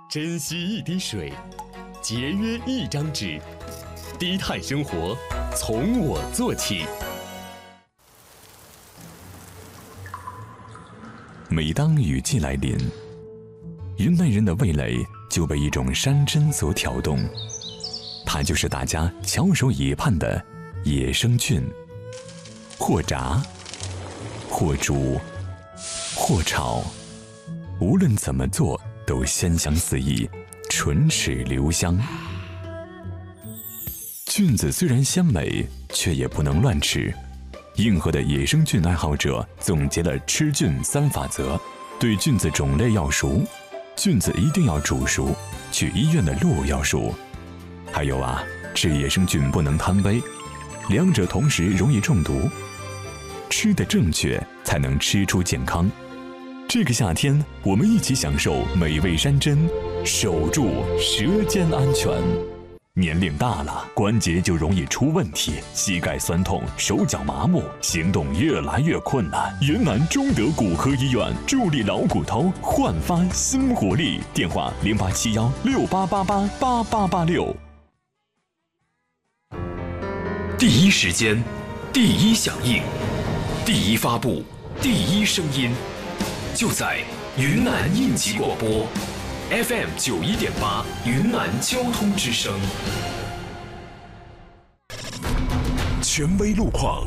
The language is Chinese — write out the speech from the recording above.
珍惜一滴水，节约一张纸，低碳生活从我做起。 每当雨季来临，云南人的味蕾就被一种山珍所挑动，它就是大家翘首以盼的野生菌。或炸，或煮，或炒，无论怎么做都鲜香四溢，唇齿留香。菌子虽然鲜美，却也不能乱吃。硬核的野生菌爱好者总结了吃菌3法则：对菌子种类要熟，菌子一定要煮熟，去医院的路要熟。还有啊，吃野生菌不能贪杯，两者同时容易中毒。吃得正确，才能吃出健康。这个夏天，我们一起享受美味山珍，守住舌尖安全。年龄大了，关节就容易出问题，膝盖酸痛，手脚麻木，行动越来越困难。云南中德骨科医院助力老骨头焕发新活力，电话087168888886。 第一时间，第一响应，第一发布，第一声音，就在云南应急广播 FM 91.8云南交通之声。 权威路况，